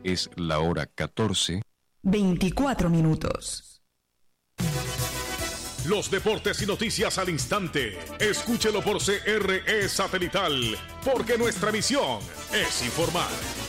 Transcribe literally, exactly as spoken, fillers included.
Es la hora catorce. veinticuatro minutos. Los deportes y noticias al instante. Escúchelo por C R E Satelital, porque nuestra misión es informar.